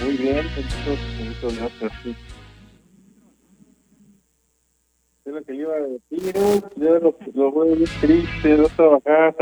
Muy bien, bendito Dios, así. Es lo que le iba a decir, ya lo veo muy triste, no trabajar.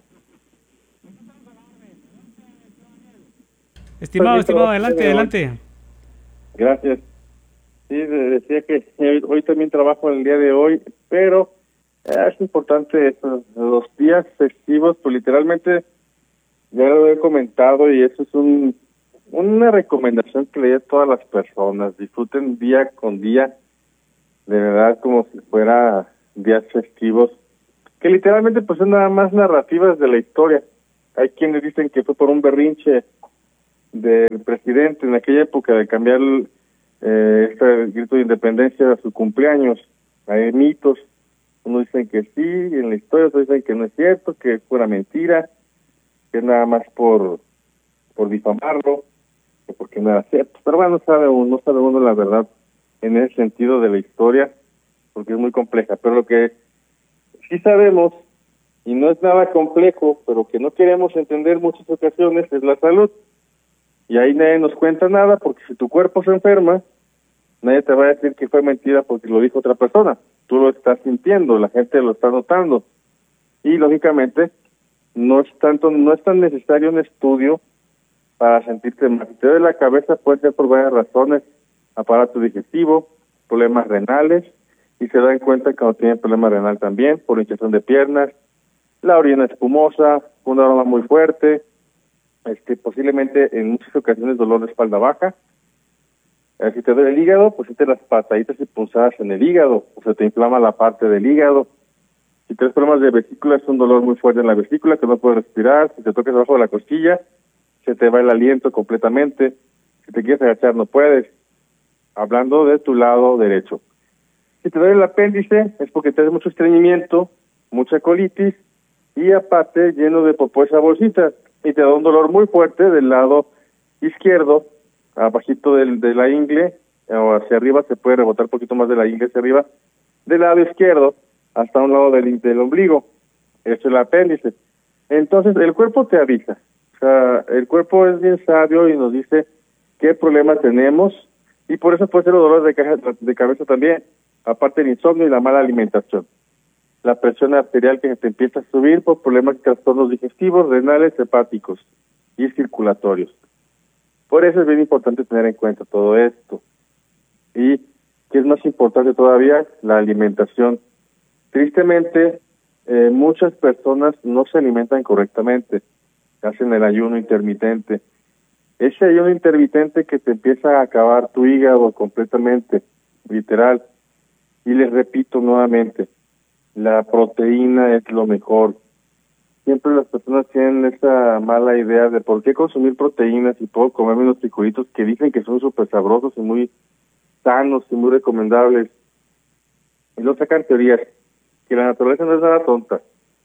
Estimado, También estimado, trabajo el día adelante, de hoy. adelante. Gracias. Sí, decía que hoy también trabajo el día de hoy, pero es importante eso, los días festivos, pues literalmente ya lo he comentado y eso es una recomendación que le doy a todas las personas. Disfruten día con día, de verdad, como si fuera días festivos, que literalmente pues son nada más narrativas de la historia. Hay quienes dicen que fue por un berrinche del presidente en aquella época de cambiar este grito de independencia a su cumpleaños. Hay mitos, unos dicen que sí, en la historia otros dicen que no es cierto, que es pura mentira, que es nada más por difamarlo, que porque no era cierto. Pero bueno, no sabe uno la verdad en ese sentido de la historia, porque es muy compleja. Pero lo que sí sabemos, y no es nada complejo, pero que no queremos entender muchas ocasiones, es la salud. Y ahí nadie nos cuenta nada, porque si tu cuerpo se enferma, nadie te va a decir que fue mentira porque lo dijo otra persona. Tú lo estás sintiendo, la gente lo está notando. Y lógicamente, no es tan necesario un estudio para sentirte mal. Si te duele la cabeza, puede ser por varias razones: aparato digestivo, problemas renales, y se dan cuenta cuando tienen problema renal también, por hinchazón de piernas, la orina espumosa, un aroma muy fuerte, posiblemente en muchas ocasiones dolor de espalda baja. Si te duele el hígado, pues sientes las pataditas y punzadas en el hígado, o se te inflama la parte del hígado. Si tienes problemas de vesícula, es un dolor muy fuerte en la vesícula, que no puedes respirar. Si te tocas debajo de la costilla, se te va el aliento completamente. Si te quieres agachar, no puedes. Hablando de tu lado derecho. Si te duele el apéndice, es porque tienes mucho estreñimiento, mucha colitis, y aparte lleno de popó esa bolsita, y te da un dolor muy fuerte del lado izquierdo, abajito de la ingle, o hacia arriba, se puede rebotar un poquito más de la ingle hacia arriba, del lado izquierdo, hasta un lado del ombligo. Eso es el apéndice. Entonces, el cuerpo te avisa. O sea, el cuerpo es bien sabio y nos dice qué problema tenemos, y por eso puede ser los dolores de cabeza también, aparte del insomnio y la mala alimentación. La presión arterial que se te empieza a subir por problemas de trastornos digestivos, renales, hepáticos y circulatorios. Por eso es bien importante tener en cuenta todo esto. Y, que es más importante todavía, la alimentación. Tristemente, muchas personas no se alimentan correctamente, hacen el ayuno intermitente. Ese ayuno intermitente que te empieza a acabar tu hígado completamente, literal. Y les repito nuevamente, la proteína es lo mejor. Siempre las personas tienen esa mala idea de por qué consumir proteínas y puedo comerme unos frijolitos que dicen que son súper sabrosos y muy sanos y muy recomendables. Y luego sacan teorías que la naturaleza no es nada tonta.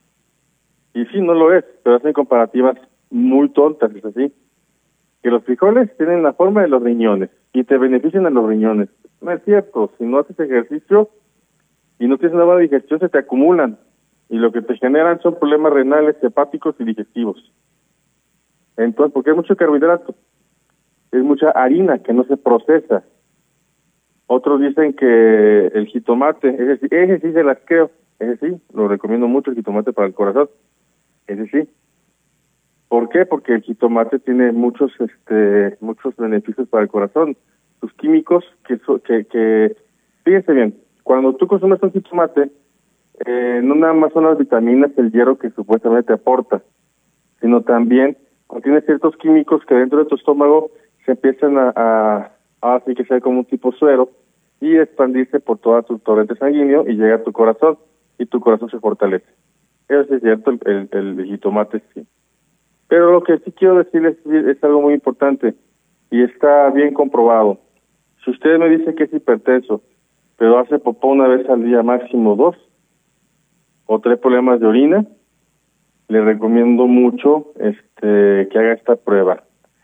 Y sí, no lo es, pero hacen comparativas muy tontas, es así. Que los frijoles tienen la forma de los riñones y te benefician a los riñones. No es cierto. Si no haces ejercicio y no tienes una buena digestión, se te acumulan. Y lo que te generan son problemas renales, hepáticos y digestivos. Entonces, porque hay mucho carbohidrato, es mucha harina que no se procesa. Otros dicen que el jitomate, ese sí se las creo, ese sí, lo recomiendo mucho, el jitomate para el corazón, ese sí. ¿Por qué? Porque el jitomate tiene muchos beneficios para el corazón. Sus químicos que fíjense bien, cuando tú consumes un jitomate, no nada más son las vitaminas, el hierro que supuestamente te aporta, sino también contiene ciertos químicos que dentro de tu estómago se empiezan así que sea como un tipo suero y expandirse por todo tu torrente sanguíneo y llega a tu corazón y tu corazón se fortalece. Eso sí es cierto, el jitomate sí. Pero lo que sí quiero decirles es algo muy importante y está bien comprobado. Si usted me dice que es hipertenso, pero hace popó una vez al día, máximo dos, o trae problemas de orina, le recomiendo mucho que haga esta prueba.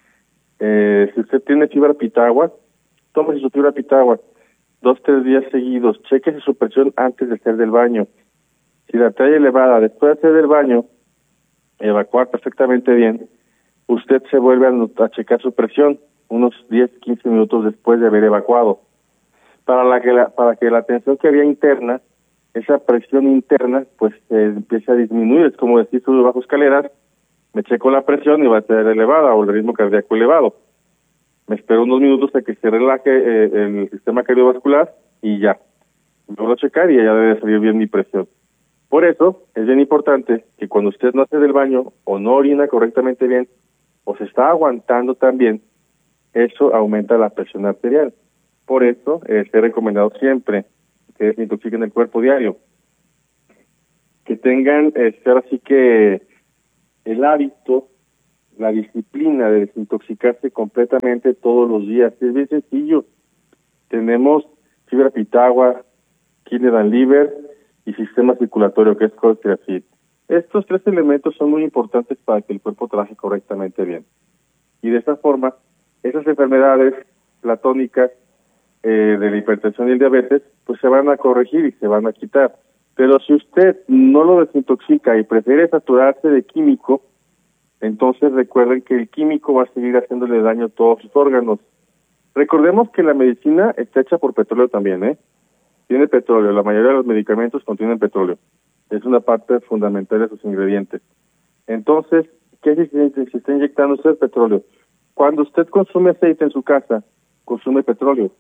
Si usted tiene fibra pitagua, tómese su fibra pitagua 2-3 días seguidos, chequese su presión antes de hacer del baño. Si la trae elevada después de hacer del baño, evacuar perfectamente bien, usted se vuelve a checar su presión unos 10, 15 minutos después de haber evacuado, para que la tensión que había interna, esa presión interna, pues empiece a disminuir. Es como decir, sube bajo escaleras, me checo la presión y va a ser elevada o el ritmo cardíaco elevado. Me espero unos minutos a que se relaje el sistema cardiovascular y ya. Me vuelvo a checar y ya debe salir bien mi presión. Por eso es bien importante que cuando usted no hace del baño o no orina correctamente bien o se está aguantando también, eso aumenta la presión arterial. Por eso se ha recomendado siempre que desintoxiquen el cuerpo diario, que tengan ahora sí que el hábito, la disciplina de desintoxicarse completamente todos los días. Es bien sencillo. Tenemos fibra pitagua, kidney and liver y sistema circulatorio, que es colchicid. Estos tres elementos son muy importantes para que el cuerpo trabaje correctamente bien. Y de esta forma, esas enfermedades platónicas de la hipertensión y el diabetes, pues se van a corregir y se van a quitar. Pero si usted no lo desintoxica y prefiere saturarse de químico, entonces recuerden que el químico va a seguir haciéndole daño a todos sus órganos. Recordemos que la medicina está hecha por petróleo también, Tiene petróleo, la mayoría de los medicamentos contienen petróleo. Es una parte fundamental de sus ingredientes. Entonces, ¿qué se está inyectando usted? Petróleo. Cuando usted consume aceite en su casa, consume petróleo.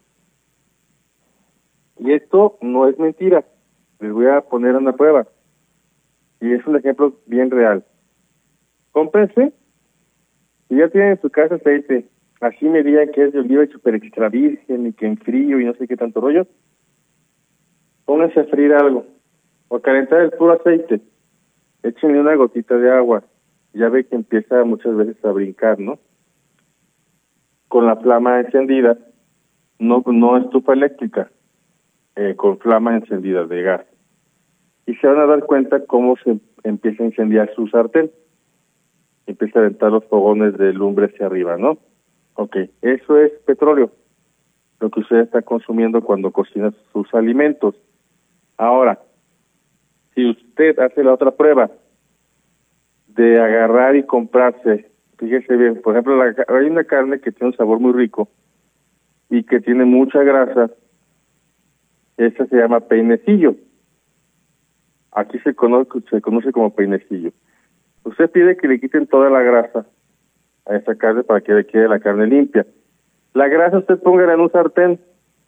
Y esto no es mentira. Les voy a poner una prueba. Y es un ejemplo bien real. Cómprense, si ya tienen en su casa aceite, así me digan que es de oliva y super extra virgen y que en frío y no sé qué tanto rollo, pónganse a freír algo o a calentar el puro aceite, échenle una gotita de agua, ya ve que empieza muchas veces a brincar, ¿no? Con la flama encendida, no estufa eléctrica, con flama encendida de gas. Y se van a dar cuenta cómo se empieza a incendiar su sartén. Empieza a aventar los fogones de lumbre hacia arriba, ¿no? Ok, eso es petróleo, lo que usted está consumiendo cuando cocina sus alimentos. Ahora, si usted hace la otra prueba de agarrar y comprarse, fíjese bien, por ejemplo, hay una carne que tiene un sabor muy rico y que tiene mucha grasa, esa se llama peinecillo. Aquí se conoce como peinecillo. Usted pide que le quiten toda la grasa a esa carne para que le quede la carne limpia. La grasa usted póngala en un sartén.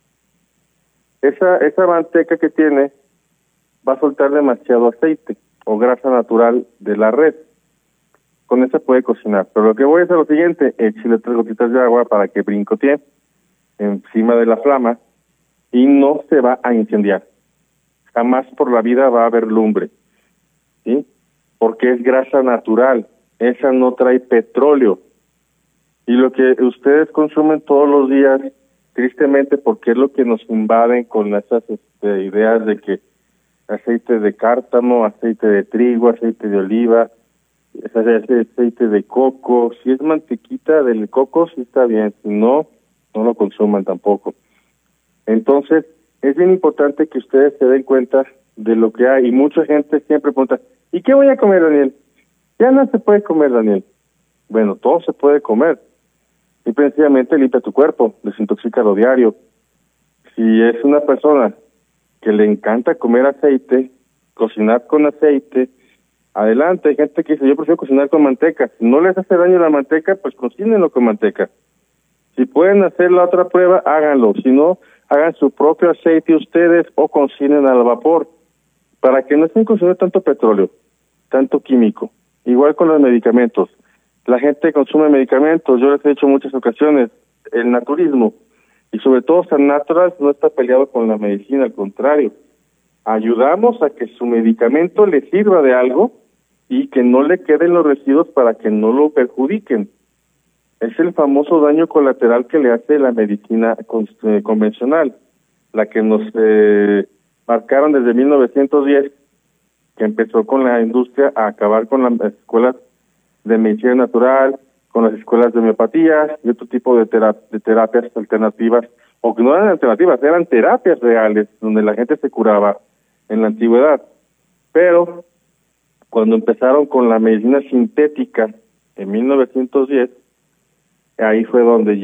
Esa manteca que tiene va a soltar demasiado aceite o grasa natural de la res. Con esa puede cocinar. Pero lo que voy a hacer es lo siguiente: échale 3 gotitas de agua para que brincotee encima de la flama y no se va a incendiar. Jamás por la vida va a haber lumbre, ¿sí? Porque es grasa natural, esa no trae petróleo. Y lo que ustedes consumen todos los días, tristemente, porque es lo que nos invaden con esas ideas de que aceite de cártamo, aceite de trigo, aceite de oliva, aceite de coco, si es mantequita del coco, sí está bien, si no, no lo consuman tampoco. Entonces, es bien importante que ustedes se den cuenta de lo que hay, y mucha gente siempre pregunta, ¿y qué voy a comer, Daniel? Ya no se puede comer, Daniel. Bueno, todo se puede comer. Y sencillamente limpia tu cuerpo, desintoxícalo diario. Si es una persona que le encanta comer aceite, cocinar con aceite, adelante. Hay gente que dice, yo prefiero cocinar con manteca. Si no les hace daño la manteca, pues cocínenlo con manteca. Si pueden hacer la otra prueba, háganlo. Si no, hagan su propio aceite ustedes o cocinen al vapor, para que no estén consumiendo tanto petróleo, tanto químico. Igual con los medicamentos. La gente consume medicamentos, yo les he dicho en muchas ocasiones, el naturismo, y sobre todo San Natural no está peleado con la medicina, al contrario. Ayudamos a que su medicamento le sirva de algo y que no le queden los residuos para que no lo perjudiquen. Es el famoso daño colateral que le hace la medicina convencional, la que nos marcaron desde 1910, que empezó con la industria a acabar con las escuelas de medicina natural, con las escuelas de homeopatía y otro tipo de terapias alternativas, o que no eran alternativas, eran terapias reales, donde la gente se curaba en la antigüedad. Pero cuando empezaron con la medicina sintética en 1910, ahí fue donde ya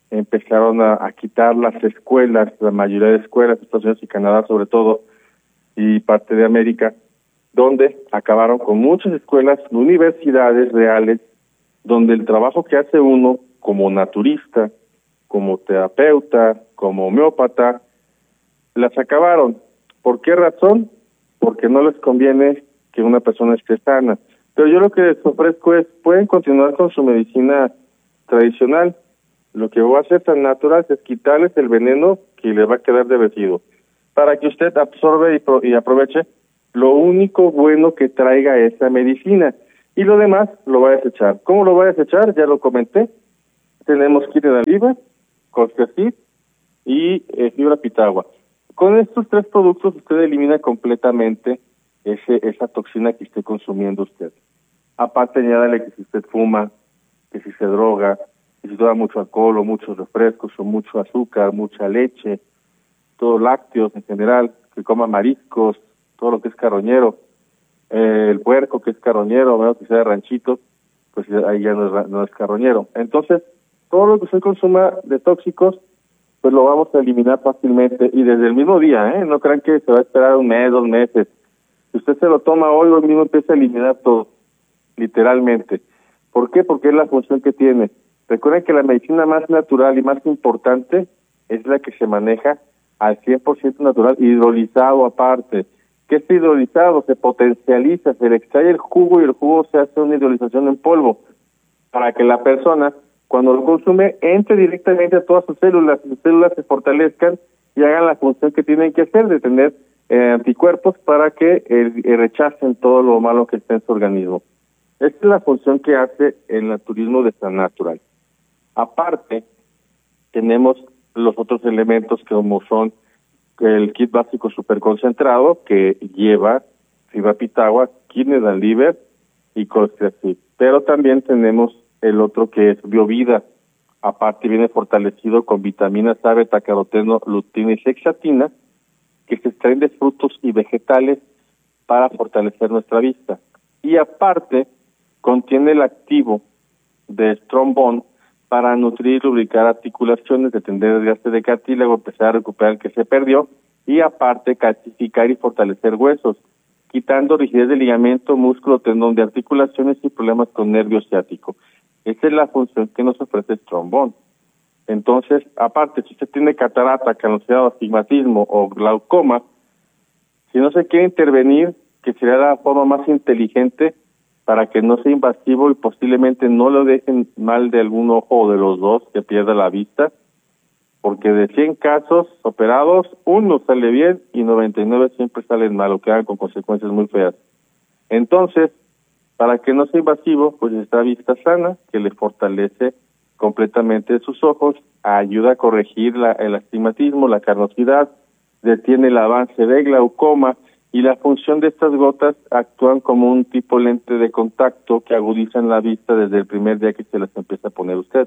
empezaron a quitar las escuelas, la mayoría de escuelas, Estados Unidos y Canadá sobre todo, y parte de América, donde acabaron con muchas escuelas, universidades reales, donde el trabajo que hace uno como naturista, como terapeuta, como homeópata, las acabaron. ¿Por qué razón? Porque no les conviene que una persona esté sana. Pero yo lo que les ofrezco es, pueden continuar con su medicina tradicional. Lo que voy a hacer tan natural es quitarles el veneno que les va a quedar de residuo, para que usted absorbe y aproveche lo único bueno que traiga esa medicina. Y lo demás lo va a desechar. ¿Cómo lo va a desechar? Ya lo comenté. Tenemos quinedal liver, colchicid y fibra pitagua. Con estos 3 productos usted elimina completamente esa toxina que esté consumiendo usted. Aparte, añádale que si usted fuma, que si se droga, que si toma mucho alcohol o muchos refrescos o mucho azúcar, mucha leche, todos lácteos en general, que coma mariscos, todo lo que es carroñero, el puerco que es carroñero, menos que sea de ranchito, pues ahí ya no es carroñero. Entonces, todo lo que usted consuma de tóxicos, pues lo vamos a eliminar fácilmente y desde el mismo día, no crean que se va a esperar 1 mes, 2 meses. Si usted se lo toma hoy mismo empieza a eliminar todo, literalmente. ¿Por qué? Porque es la función que tiene. Recuerden que la medicina más natural y más importante es la que se maneja al 100% natural, hidrolizado aparte. ¿Qué es hidrolizado? Se potencializa, se le extrae el jugo y el jugo se hace una hidrolización en polvo para que la persona, cuando lo consume, entre directamente a todas sus células se fortalezcan y hagan la función que tienen que hacer, de tener anticuerpos para que rechacen todo lo malo que está en su organismo. Esta es la función que hace el naturismo de San Natural. Aparte, tenemos los otros elementos como son el kit básico superconcentrado, que lleva fibra pitagua, quinedal liver y colchicid. Pero también tenemos el otro que es Biovida. Aparte viene fortalecido con vitaminas A, betacaroteno, luteína y zeaxantina, que se extraen de frutos y vegetales para fortalecer nuestra vista. Y aparte, contiene el activo de Strombone para nutrir y lubricar articulaciones, detener el desgaste de cartílago, empezar a recuperar el que se perdió, y aparte calcificar y fortalecer huesos, quitando rigidez de ligamento, músculo, tendón de articulaciones y problemas con nervio ciático. Esa es la función que nos ofrece Strombone. Entonces, aparte, si usted tiene catarata, canosidad, astigmatismo o glaucoma, si no se quiere intervenir, que sería la forma más inteligente para que no sea invasivo y posiblemente no lo dejen mal de algún ojo o de los dos, que pierda la vista, porque de 100 casos operados, 1 sale bien y 99 siempre salen mal o quedan con consecuencias muy feas. Entonces, para que no sea invasivo, pues está vista sana, que le fortalece completamente sus ojos, ayuda a corregir el astigmatismo, la carnosidad, detiene el avance de glaucoma, y la función de estas gotas actúan como un tipo lente de contacto que agudizan la vista desde el primer día que se las empieza a poner usted.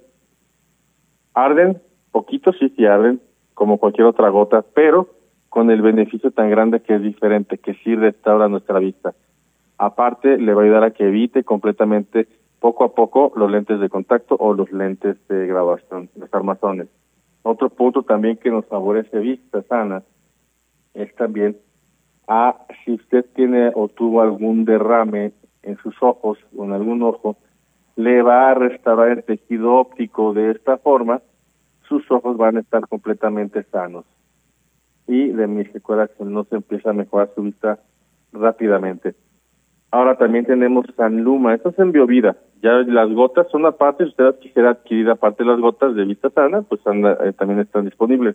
Arden, poquito sí arden, como cualquier otra gota, pero con el beneficio tan grande que es diferente, que sí restaura nuestra vista. Aparte, le va a ayudar a que evite completamente, poco a poco, los lentes de contacto o los lentes de graduación, los armazones. Otro punto también que nos favorece vista sana es también si usted tiene o tuvo algún derrame en sus ojos o en algún ojo, le va a restaurar el tejido óptico. De esta forma, sus ojos van a estar completamente sanos. Y de mis secuelas no se empieza a mejorar su vista rápidamente. Ahora también tenemos Sanluma, esto es en Biovida. Ya las gotas son aparte, si usted quisiera adquirir aparte las gotas de vista sana, pues también están disponibles.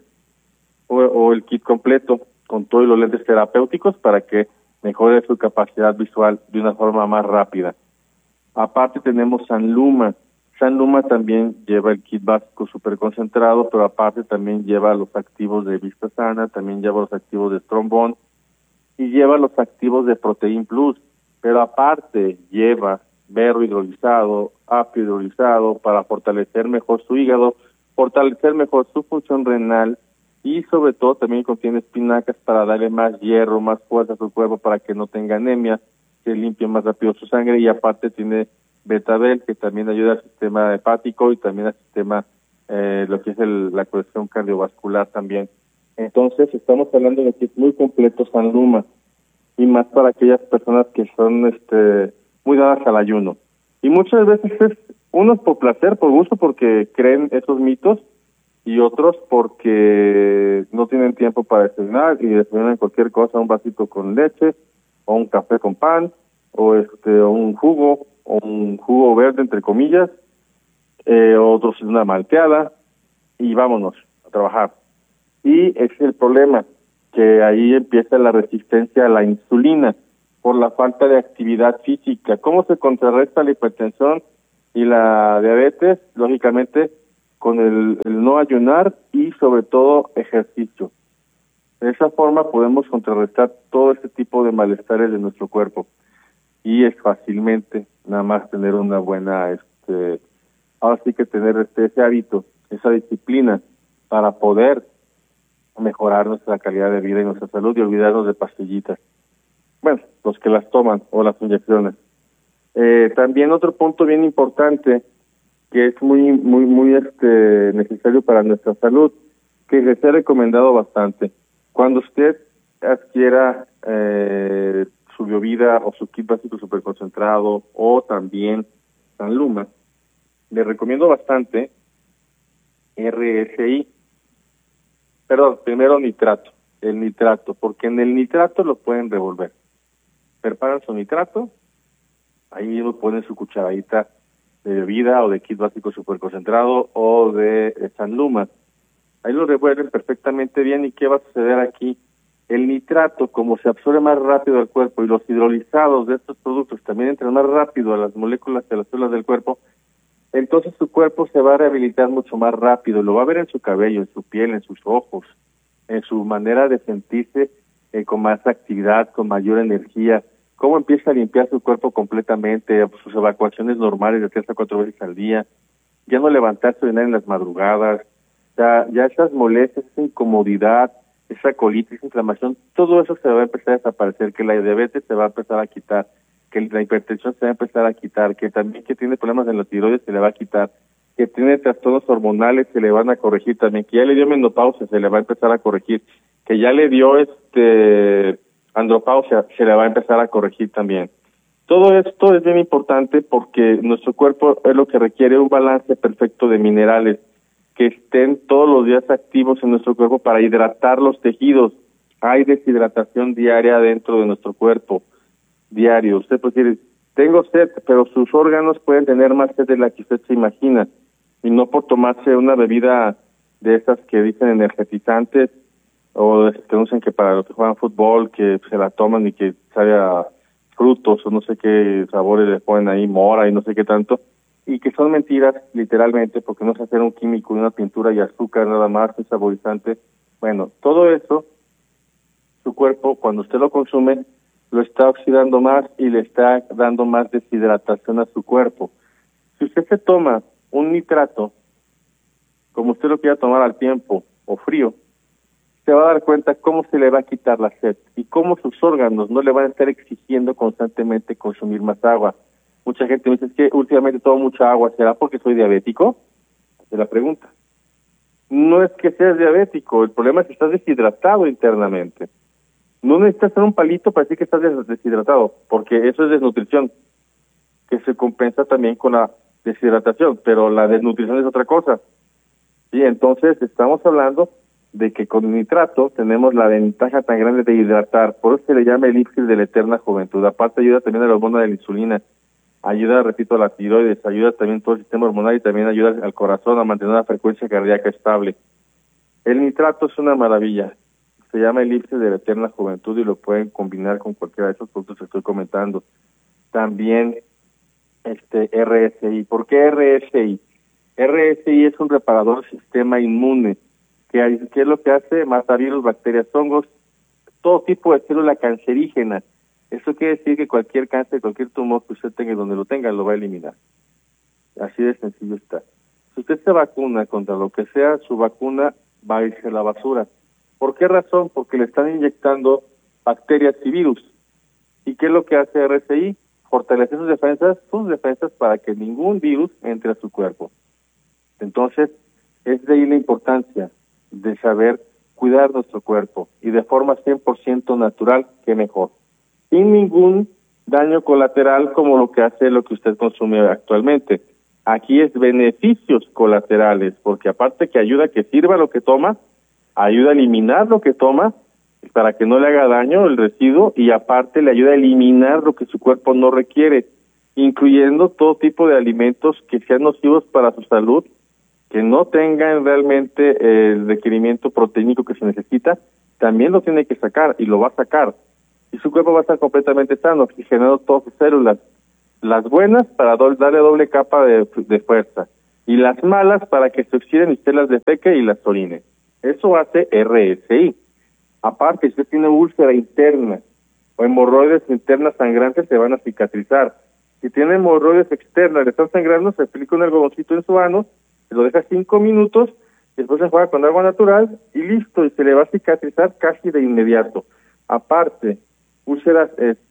O el kit completo, con todos los lentes terapéuticos para que mejore su capacidad visual de una forma más rápida. Aparte tenemos Sanluma. Sanluma también lleva el kit básico super concentrado, pero aparte también lleva los activos de vista sana, también lleva los activos de Strombone y lleva los activos de Protein Plus, pero aparte lleva berro hidrolizado, apio hidrolizado para fortalecer mejor su hígado, fortalecer mejor su función renal, y sobre todo también contiene espinacas para darle más hierro, más fuerza a su cuerpo para que no tenga anemia, que limpie más rápido su sangre, y aparte tiene betabel, que también ayuda al sistema hepático y también al sistema lo que es la cuestión cardiovascular también. Entonces estamos hablando de que es muy completo San Luma, y más para aquellas personas que son muy dadas al ayuno. Y muchas veces es unos por placer, por gusto, porque creen esos mitos, y otros porque no tienen tiempo para desayunar y desayunan cualquier cosa, un vasito con leche o un café con pan o o un jugo verde entre comillas, otros una malteada y vámonos a trabajar. Y ese es el problema, que ahí empieza la resistencia a la insulina por la falta de actividad física. ¿Cómo se contrarresta la hipertensión y la diabetes? Lógicamente, con el no ayunar y sobre todo ejercicio. De esa forma podemos contrarrestar todo este tipo de malestares de nuestro cuerpo. Y es fácilmente nada más tener una buena, ahora sí que tener ese hábito, esa disciplina para poder mejorar nuestra calidad de vida y nuestra salud y olvidarnos de pastillitas. Bueno, los que las toman o las inyecciones. También otro punto bien importante que es muy necesario para nuestra salud, que se ha recomendado bastante. Cuando usted adquiera su biovida o su kit básico superconcentrado o también San Luma, le recomiendo bastante RSI. Perdón, primero el nitrato, porque en el nitrato lo pueden revolver. Preparan su nitrato, ahí mismo ponen su cucharadita de bebida o de kit básico superconcentrado o de San Luma. Ahí lo revuelven perfectamente bien. ¿Y qué va a suceder aquí? El nitrato, como se absorbe más rápido al cuerpo y los hidrolizados de estos productos también entran más rápido a las moléculas de las células del cuerpo, entonces su cuerpo se va a rehabilitar mucho más rápido. Lo va a ver en su cabello, en su piel, en sus ojos, en su manera de sentirse con más actividad, con mayor energía. Cómo empieza a limpiar su cuerpo completamente, sus evacuaciones normales de 3 a 4 veces al día, ya no levantarse a orinar en las madrugadas, ya esas molestias, esa incomodidad, esa colitis, esa inflamación, todo eso se va a empezar a desaparecer, que la diabetes se va a empezar a quitar, que la hipertensión se va a empezar a quitar, que también que tiene problemas en la tiroides se le va a quitar, que tiene trastornos hormonales se le van a corregir también, que ya le dio menopausia se le va a empezar a corregir, que ya le dio andropausia se le va a empezar a corregir también. Todo esto es bien importante porque nuestro cuerpo es lo que requiere un balance perfecto de minerales que estén todos los días activos en nuestro cuerpo para hidratar los tejidos. Hay deshidratación diaria dentro de nuestro cuerpo, diario. Usted puede decir, tengo sed, pero sus órganos pueden tener más sed de la que usted se imagina, y no por tomarse una bebida de esas que dicen energetizantes, o de esas que anuncian que para los que juegan fútbol, que se la toman y que sabe a frutos, o no sé qué sabores le ponen ahí, mora y no sé qué tanto, y que son mentiras, literalmente, porque no es hacer un químico y una pintura y azúcar nada más, un saborizante. Bueno, todo eso, su cuerpo, cuando usted lo consume, lo está oxidando más y le está dando más deshidratación a su cuerpo. Si usted se toma un nitrato, como usted lo quiera tomar al tiempo o frío, se va a dar cuenta cómo se le va a quitar la sed y cómo sus órganos no le van a estar exigiendo constantemente consumir más agua. Mucha gente me dice, es que últimamente tomo mucha agua, ¿será porque soy diabético? Se la pregunta. No es que seas diabético, el problema es que estás deshidratado internamente. No necesitas hacer un palito para decir que estás deshidratado, porque eso es desnutrición, que se compensa también con la deshidratación, pero la desnutrición es otra cosa. Y entonces estamos hablando de que con nitrato tenemos la ventaja tan grande de hidratar, por eso se le llama elixir de la eterna juventud. Aparte ayuda también a la hormona de la insulina, ayuda, repito, a la tiroides, ayuda también todo el sistema hormonal y también ayuda al corazón a mantener una frecuencia cardíaca estable. El nitrato es una maravilla, se llama elixir de la eterna juventud y lo pueden combinar con cualquiera de esos productos que estoy comentando. También RSI. ¿Por qué RSI? RSI es un reparador del sistema inmune. ¿Qué es lo que hace? Mata virus, bacterias, hongos, todo tipo de célula cancerígena. Eso quiere decir que cualquier cáncer, cualquier tumor que usted tenga y donde lo tenga, lo va a eliminar. Así de sencillo está. Si usted se vacuna contra lo que sea, su vacuna va a irse a la basura. ¿Por qué razón? Porque le están inyectando bacterias y virus. ¿Y qué es lo que hace RSI? Fortalecer sus defensas para que ningún virus entre a su cuerpo. Entonces, Es de ahí la importancia de saber cuidar nuestro cuerpo y de forma 100% natural, que mejor. Sin ningún daño colateral como lo que usted consume actualmente. Aquí es beneficios colaterales, porque aparte que ayuda a que sirva lo que toma, ayuda a eliminar lo que toma para que no le haga daño el residuo, y aparte le ayuda a eliminar lo que su cuerpo no requiere, incluyendo todo tipo de alimentos que sean nocivos para su salud, que no tengan realmente el requerimiento proteínico que se necesita. También lo tiene que sacar, y lo va a sacar, y su cuerpo va a estar completamente sano, oxigenando todas sus células, las buenas para darle doble capa de fuerza, y las malas para que se oxiden y usted las defeque y las orine. Eso hace RSI. Aparte, si usted tiene úlcera interna o hemorroides internas sangrantes, se van a cicatrizar. Si tiene hemorroides externas, le están sangrando, se aplica un algodoncito en su ano, se lo deja 5 minutos, después se juega con agua natural y listo, y se le va a cicatrizar casi de inmediato. Aparte, úlceras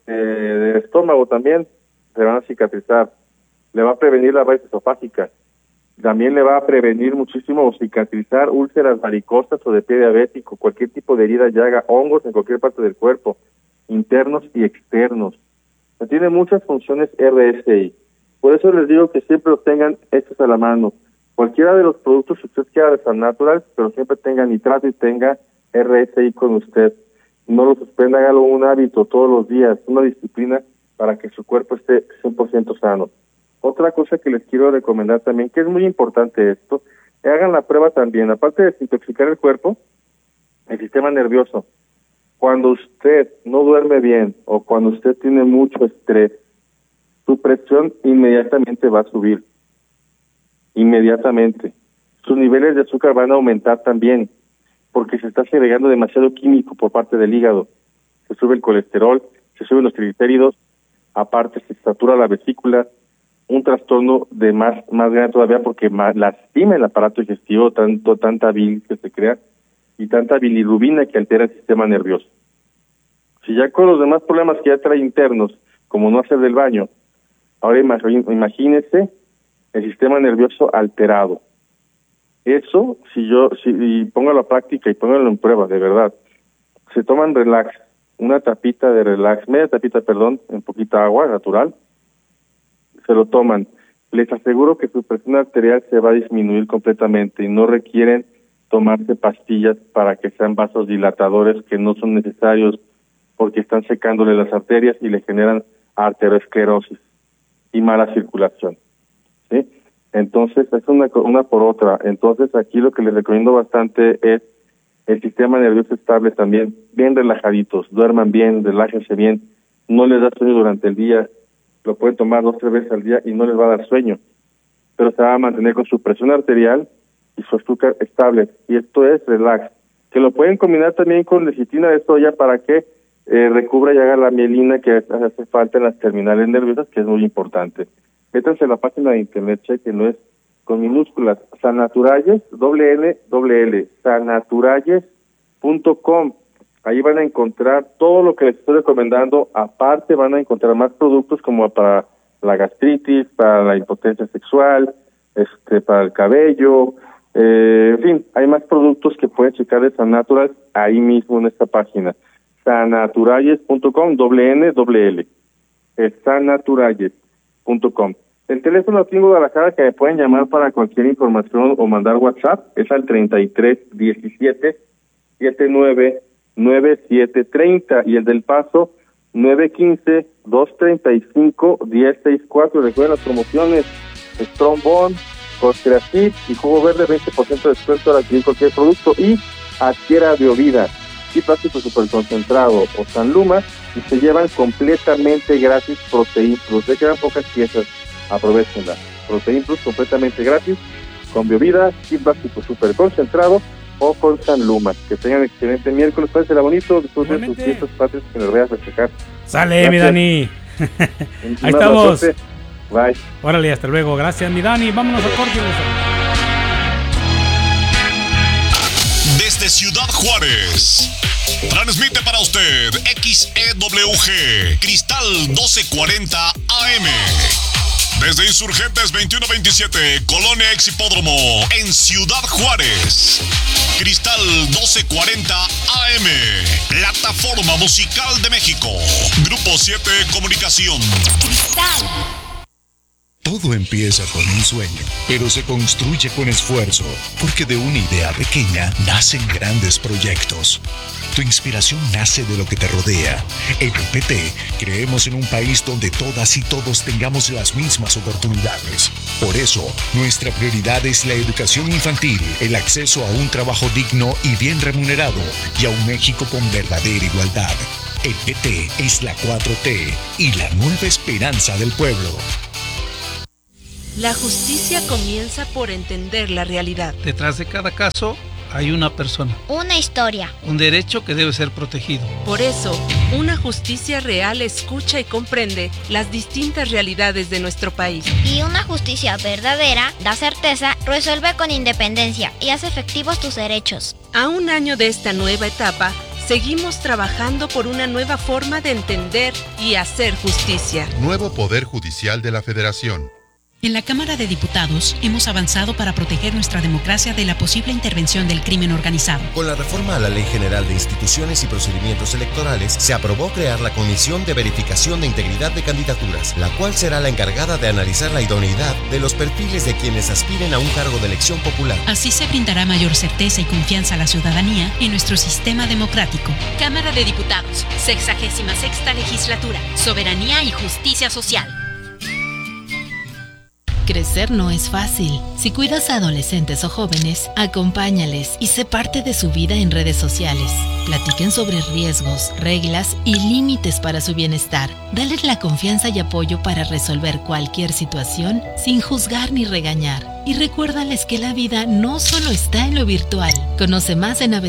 de estómago también se van a cicatrizar. Le va a prevenir la varices esofágica. También le va a prevenir muchísimo o cicatrizar úlceras varicosas o de pie diabético, cualquier tipo de herida, llaga, hongos en cualquier parte del cuerpo, internos y externos. Tiene muchas funciones RSI. Por eso les digo que siempre los tengan hechos a la mano. Cualquiera de los productos que usted quiera de San Natural, pero siempre tenga nitrato y tenga RSI con usted. No lo suspenda, hágalo un hábito todos los días, una disciplina para que su cuerpo esté 100% sano. Otra cosa que les quiero recomendar también, que es muy importante esto, hagan la prueba también, aparte de desintoxicar el cuerpo, el sistema nervioso. Cuando usted no duerme bien o cuando usted tiene mucho estrés, su presión inmediatamente va a subir. Inmediatamente. Sus niveles de azúcar van a aumentar también, porque se está segregando demasiado químico por parte del hígado. Se sube el colesterol, se suben los triglicéridos, aparte se satura la vesícula, un trastorno de más grande todavía porque lastima el aparato digestivo, tanta bilis que se crea y tanta bilirrubina que altera el sistema nervioso. Si ya con los demás problemas que ya trae internos, como no hacer del baño, ahora imagínese el sistema nervioso alterado. Eso, si póngalo a práctica y póngalo en prueba, de verdad. Se toman relax, una tapita de relax, media tapita, en poquita agua natural, se lo toman. Les aseguro que su presión arterial se va a disminuir completamente y no requieren tomarse pastillas para que sean vasodilatadores que no son necesarios porque están secándole las arterias y le generan arteriosclerosis y mala circulación. ¿Sí? Entonces, es una por otra. Entonces, aquí lo que les recomiendo bastante es el sistema nervioso estable también, bien relajaditos, duerman bien, relájense bien, no les da sueño durante el día, lo pueden tomar 2 o 3 veces al día y no les va a dar sueño, pero se va a mantener con su presión arterial y su azúcar estable, y esto es relax, que lo pueden combinar también con lecitina de soya para que recubra y haga la mielina que hace falta en las terminales nerviosas, que es muy importante. Métanse a la página de internet, chequenlo, es con minúsculas, Sanaturalles, L, sanaturalles.com. Ahí van a encontrar todo lo que les estoy recomendando. Aparte van a encontrar más productos como para la gastritis, para la impotencia sexual, para el cabello, en fin, hay más productos que pueden checar de Sanatural ahí mismo en esta página. Sanaturalles.com, L, sanaturalles.com. El teléfono aquí en Guadalajara que me pueden llamar para cualquier información o mandar WhatsApp es al 3317-799730 y el del Paso 915-235-1064. Recuerden las promociones: Strombone, Costreacid y jugo verde, 20% de descuento al adquirir cualquier producto, y adquiera Biovida y plástico superconcentrado o San Luma y se llevan completamente gratis Protein Plus. Le quedan pocas piezas, aprovechenla. Protein Plus completamente gratis con Biovida y plástico superconcentrado o con San Luma. Que tengan excelente miércoles, pásensela bonito, disfruten sus fiestas patrias que nos veas festejar. Sale, gracias, mi Dani. Ahí estamos. Bye. Órale, hasta luego. Gracias, mi Dani. Vámonos a corte. Desde Ciudad Juárez, transmite para usted XEWG Cristal 1240 AM. Desde Insurgentes 2127, Colonia Ex Hipódromo, en Ciudad Juárez. Cristal 1240 AM, Plataforma Musical de México. Grupo 7 Comunicación. Cristal. Todo empieza con un sueño, pero se construye con esfuerzo, porque de una idea pequeña nacen grandes proyectos. Tu inspiración nace de lo que te rodea. En el PT creemos en un país donde todas y todos tengamos las mismas oportunidades. Por eso, nuestra prioridad es la educación infantil, el acceso a un trabajo digno y bien remunerado, y a un México con verdadera igualdad. El PT es la 4T y la nueva esperanza del pueblo. La justicia comienza por entender la realidad. Detrás de cada caso hay una persona. Una historia. Un derecho que debe ser protegido. Por eso, una justicia real escucha y comprende las distintas realidades de nuestro país. Y una justicia verdadera da certeza, resuelve con independencia y hace efectivos tus derechos. A un año de esta nueva etapa, seguimos trabajando por una nueva forma de entender y hacer justicia. Nuevo Poder Judicial de la Federación. En la Cámara de Diputados hemos avanzado para proteger nuestra democracia de la posible intervención del crimen organizado. Con la reforma a la Ley General de Instituciones y Procedimientos Electorales, se aprobó crear la Comisión de Verificación de Integridad de Candidaturas, la cual será la encargada de analizar la idoneidad de los perfiles de quienes aspiren a un cargo de elección popular. Así se brindará mayor certeza y confianza a la ciudadanía en nuestro sistema democrático. Cámara de Diputados, 66ª Legislatura, Soberanía y Justicia Social. Crecer no es fácil. Si cuidas a adolescentes o jóvenes, acompáñales y sé parte de su vida en redes sociales. Platiquen sobre riesgos, reglas y límites para su bienestar. Dales la confianza y apoyo para resolver cualquier situación sin juzgar ni regañar. Y recuérdales que la vida no solo está en lo virtual. Conoce más en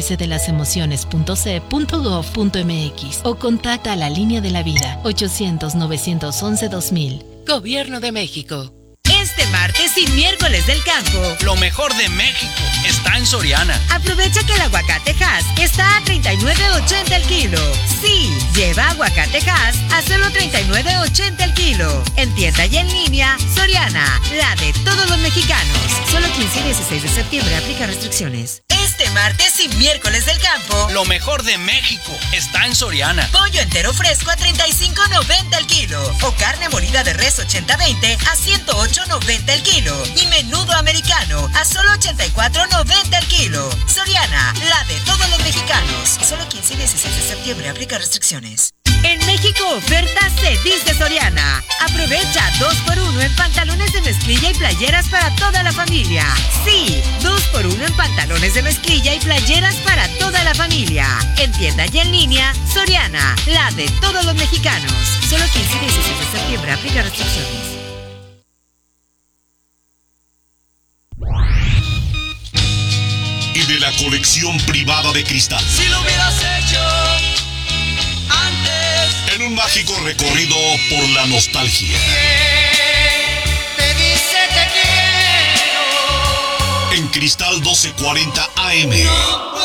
abcdelasemociones.ce.gov.mx o contacta a la Línea de la Vida 800-911-2000. Gobierno de México. Este martes y miércoles del campo, lo mejor de México está en Soriana. Aprovecha que el aguacate Hass está a $39.80 el kilo. Sí, lleva aguacate Hass a solo $39.80 el kilo. En tienda y en línea, Soriana, la de todos los mexicanos. Solo 15 y 16 de septiembre, aplica restricciones. Este martes y miércoles del campo, lo mejor de México está en Soriana. Pollo entero fresco a $35.90 el kilo. O carne molida de res 80-20 a $108.90 el kilo. Y menudo americano a solo $84.90 el kilo. Soriana, la de todos los mexicanos. Solo 15 y 16 de septiembre, aplica restricciones. En México, ofertas Cedis de Soriana. Aprovecha 2x1 en pantalones de mezclilla y playeras para toda la familia. Sí, 2x1 en pantalones de mezclilla y playeras para toda la familia. En tienda y en línea, Soriana, la de todos los mexicanos. Solo 15 y 16 de septiembre, aplica restricciones. Y de la colección privada de Cristal. Si lo hubieras hecho antes. En un mágico recorrido por la nostalgia. Te dice te quiero. En Cristal 1240 AM.